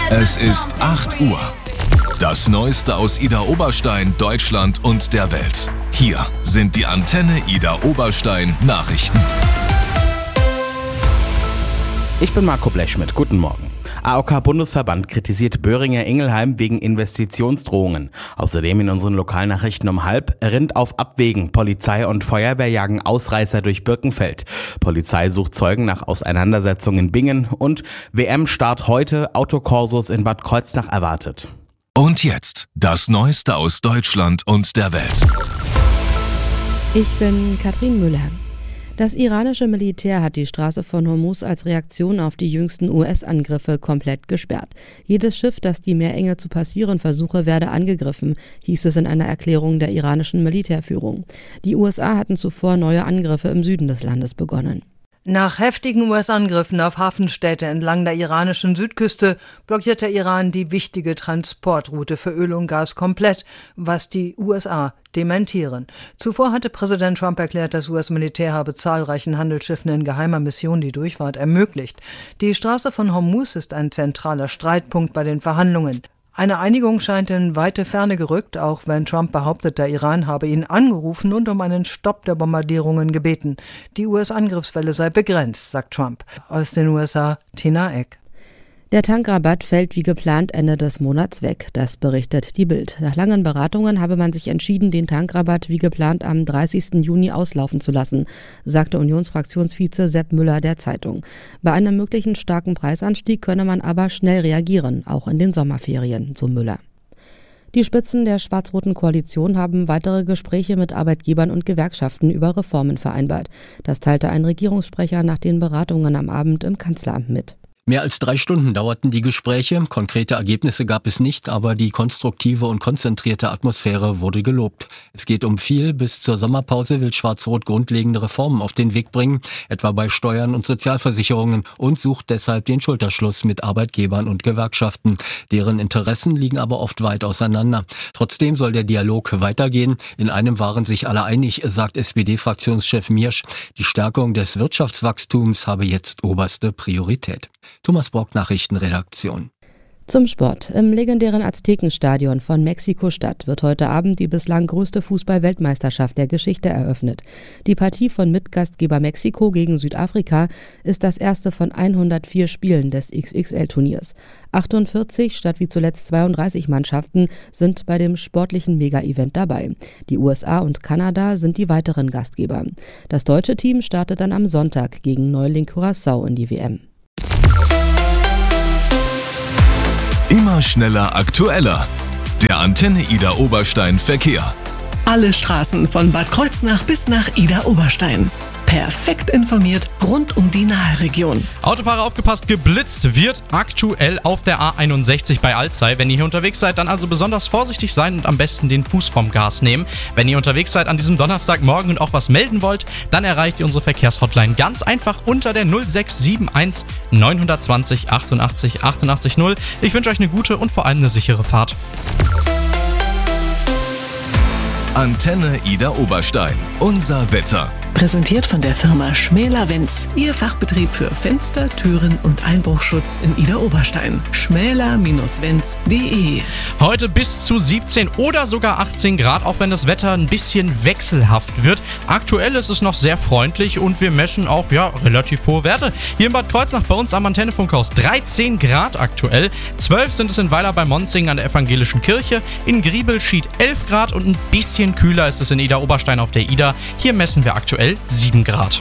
Es ist 8 Uhr. Das Neueste aus Ida Oberstein, Deutschland und der Welt. Hier sind die Antenne Ida Oberstein Nachrichten. Ich bin Marco Blechschmidt. Guten Morgen. AOK-Bundesverband kritisiert Böhringer-Ingelheim wegen Investitionsdrohungen. Außerdem in unseren Lokalnachrichten um 12:30 Rind auf Abwägen. Polizei und Feuerwehr jagen Ausreißer durch Birkenfeld. Polizei sucht Zeugen nach Auseinandersetzungen in Bingen. Und WM-Start heute, Autokorsos in Bad Kreuznach erwartet. Und jetzt das Neueste aus Deutschland und der Welt. Ich bin Katrin Müller. Das iranische Militär hat die Straße von Hormuz als Reaktion auf die jüngsten US-Angriffe komplett gesperrt. Jedes Schiff, das die Meerenge zu passieren versuche, werde angegriffen, hieß es in einer Erklärung der iranischen Militärführung. Die USA hatten zuvor neue Angriffe im Süden des Landes begonnen. Nach heftigen US-Angriffen auf Hafenstädte entlang der iranischen Südküste blockiert der Iran die wichtige Transportroute für Öl und Gas komplett, was die USA dementieren. Zuvor hatte Präsident Trump erklärt, das US-Militär habe zahlreichen Handelsschiffen in geheimer Mission die Durchfahrt ermöglicht. Die Straße von Hormuz ist ein zentraler Streitpunkt bei den Verhandlungen. Eine Einigung scheint in weite Ferne gerückt, auch wenn Trump behauptet, der Iran habe ihn angerufen und um einen Stopp der Bombardierungen gebeten. Die US-Angriffswelle sei begrenzt, sagt Trump. Aus den USA, Tina Eck. Der Tankrabatt fällt wie geplant Ende des Monats weg, das berichtet die Bild. Nach langen Beratungen habe man sich entschieden, den Tankrabatt wie geplant am 30. Juni auslaufen zu lassen, sagte Unionsfraktionsvize Sepp Müller der Zeitung. Bei einem möglichen starken Preisanstieg könne man aber schnell reagieren, auch in den Sommerferien, so Müller. Die Spitzen der schwarz-roten Koalition haben weitere Gespräche mit Arbeitgebern und Gewerkschaften über Reformen vereinbart. Das teilte ein Regierungssprecher nach den Beratungen am Abend im Kanzleramt mit. Mehr als 3 Stunden dauerten die Gespräche. Konkrete Ergebnisse gab es nicht, aber die konstruktive und konzentrierte Atmosphäre wurde gelobt. Es geht um viel. Bis zur Sommerpause will Schwarz-Rot grundlegende Reformen auf den Weg bringen, etwa bei Steuern und Sozialversicherungen, und sucht deshalb den Schulterschluss mit Arbeitgebern und Gewerkschaften. Deren Interessen liegen aber oft weit auseinander. Trotzdem soll der Dialog weitergehen. In einem waren sich alle einig, sagt SPD-Fraktionschef Miersch. Die Stärkung des Wirtschaftswachstums habe jetzt oberste Priorität. Thomas Brock, Nachrichtenredaktion. Zum Sport. Im legendären Aztekenstadion von Mexiko-Stadt wird heute Abend die bislang größte Fußball-Weltmeisterschaft der Geschichte eröffnet. Die Partie von Mitgastgeber Mexiko gegen Südafrika ist das erste von 104 Spielen des XXL-Turniers. 48 statt wie zuletzt 32 Mannschaften sind bei dem sportlichen Mega-Event dabei. Die USA und Kanada sind die weiteren Gastgeber. Das deutsche Team startet dann am Sonntag gegen Neuling Curaçao in die WM. Immer schneller, aktueller. Der Antenne Ida Oberstein Verkehr. Alle Straßen von Bad Kreuznach bis nach Ida Oberstein. Perfekt informiert rund um die Nahe-Region. Autofahrer aufgepasst, geblitzt wird aktuell auf der A61 bei Alzey. Wenn ihr hier unterwegs seid, dann also besonders vorsichtig sein und am besten den Fuß vom Gas nehmen. Wenn ihr unterwegs seid an diesem Donnerstagmorgen und auch was melden wollt, dann erreicht ihr unsere Verkehrshotline ganz einfach unter der 0671 920 88 88 0. Ich wünsche euch eine gute und vor allem eine sichere Fahrt. Antenne Ida Oberstein. Unser Wetter. Präsentiert von der Firma Schmäler-Wenz. Ihr Fachbetrieb für Fenster, Türen und Einbruchschutz in Ida Oberstein. schmäler-wenz.de. Heute bis zu 17 oder sogar 18 Grad, auch wenn das Wetter ein bisschen wechselhaft wird. Aktuell ist es noch sehr freundlich und wir messen auch relativ hohe Werte. Hier in Bad Kreuznach bei uns am Antennefunkhaus 13 Grad aktuell. 12 sind es in Weiler bei Monzing an der Evangelischen Kirche. In Griebelschied 11 Grad und ein bisschen kühler ist es in Ida Oberstein auf der Ida. Hier messen wir aktuell 7 Grad.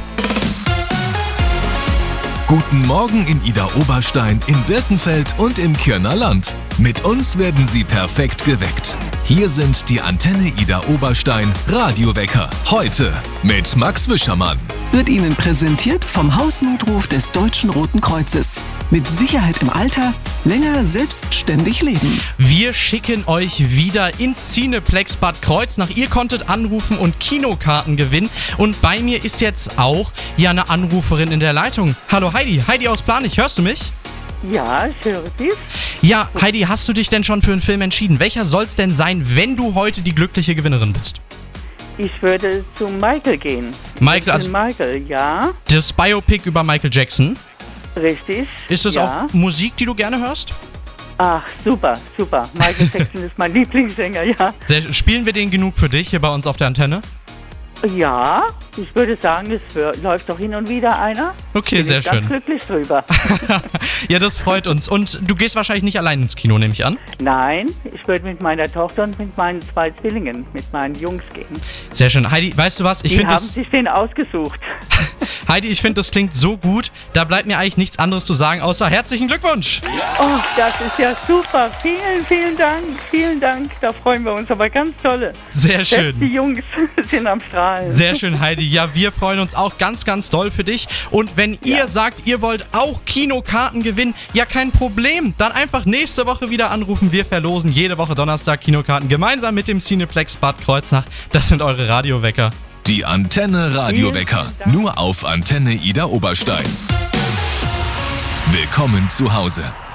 Guten Morgen in Ida Oberstein, in Birkenfeld und im Kirner Land. Mit uns werden Sie perfekt geweckt. Hier sind die Antenne Ida Oberstein Radiowecker. Heute mit Max Wischermann. Wird Ihnen präsentiert vom Hausnotruf des Deutschen Roten Kreuzes. Mit Sicherheit im Alter, länger selbstständig leben. Wir schicken euch wieder ins Cineplex Bad Kreuznach. Ihr konntet anrufen und Kinokarten gewinnen. Und bei mir ist jetzt auch eine Anruferin in der Leitung. Hallo Heidi, Heidi aus Planich, hörst du mich? Ja, ich höre dich. Ja, Heidi, hast du dich denn schon für einen Film entschieden? Welcher soll's denn sein, wenn du heute die glückliche Gewinnerin bist? Ich würde zu Michael gehen. Michael, ja. Das Biopic über Michael Jackson. Richtig. Ist es auch Musik, die du gerne hörst? Ach, super. Michael Jackson ist mein Lieblingssänger, ja. Spielen wir den genug für dich hier bei uns auf der Antenne? Ja, ich würde sagen, es läuft doch hin und wieder einer. Okay, sehr schön. Ich bin ganz glücklich drüber. Ja, das freut uns. Und du gehst wahrscheinlich nicht allein ins Kino, nehme ich an? Nein, ich würde mit meiner Tochter und mit meinen 2 Zwillingen, mit meinen Jungs gehen. Sehr schön. Heidi, weißt du was? Die haben sich den ausgesucht. Heidi, ich finde, das klingt so gut. Da bleibt mir eigentlich nichts anderes zu sagen, außer herzlichen Glückwunsch. Oh, das ist ja super. Vielen Dank. Da freuen wir uns aber ganz tolle. Sehr schön. Selbst die Jungs sind am Strahlen. Sehr schön, Heidi. Ja, wir freuen uns auch ganz, ganz doll für dich. Und wenn ihr sagt, ihr wollt auch Kinokarten gewinnen, ja, kein Problem. Dann einfach nächste Woche wieder anrufen. Wir verlosen jede Woche Donnerstag Kinokarten gemeinsam mit dem Cineplex Bad Kreuznach. Das sind eure Radiowecker. Die Antenne Radiowecker. Nur auf Antenne Ida Oberstein. Willkommen zu Hause.